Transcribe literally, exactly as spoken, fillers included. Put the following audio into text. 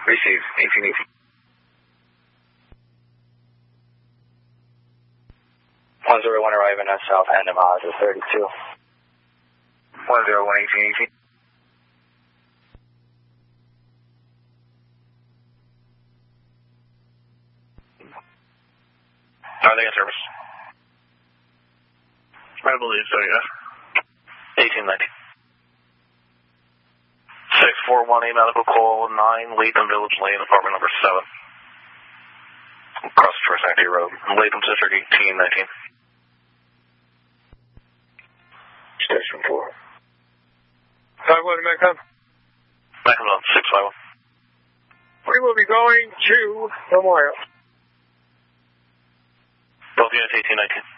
Receive, eighteen eighteen. one zero one arriving at south end of Mazda thirty-two. one zero one, eighteen eighteen. Are they in service? I believe so, yeah. eighteen nineteen. six four one eight medical call nine, Latham Village Lane, apartment number seven. Across the First ninety Road, Latham District eighteen nineteen. Station four. five one Mecca. Mecca on six five one. We will be going to Memorial. Both units eighteen nineteen.